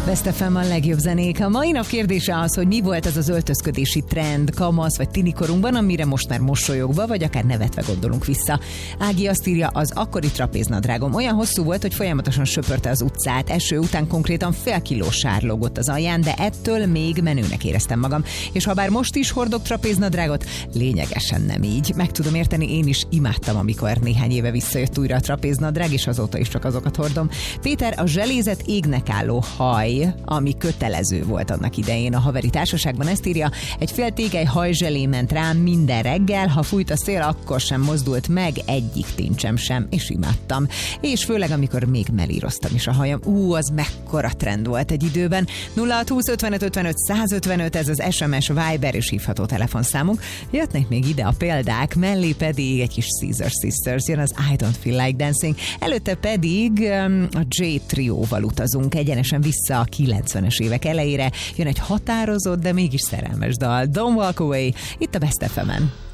Best FM a legjobb zenék. A mai nap kérdése az, hogy mi volt az az öltözködési trend kamasz vagy tinikorunkban, amire most már mosolyogva, vagy akár nevetve gondolunk vissza. Ági azt írja, az akkori trapéznadrágom olyan hosszú volt, hogy folyamatosan söpörte az utcát. Eső után konkrétan fél kiló sár lógott az alján, de ettől még menőnek éreztem magam. És ha bár most is hordok trapéznadrágot, lényegesen nem így. Meg tudom érteni, én is imádtam, amikor néhány éve visszajött újra a trapéznadrág, és azóta is csak azokat hordom. Péter, a zselézett égnek álló haj, ami kötelező volt annak idején a haveri társaságban, ezt írja, egy fél tégely hajzselé ment rám minden reggel, ha fújt a szél, akkor sem mozdult meg egyik tincsem sem, és imádtam. És főleg, amikor még melíroztam is a hajam. Az mekkora trend volt egy időben. 0620 55 55 155, ez az SMS, Viber és hívható telefonszámunk. Jöttnek még ide a példák, mellé pedig egy kis Caesar Sisters, jön az I Don't Feel Like Dancing, előtte pedig a J Trióval utazunk egyenesen vissza a 90-es évek elejére, jön egy határozott, de mégis szerelmes dal, Don't Walk Away, itt a Best FM-en.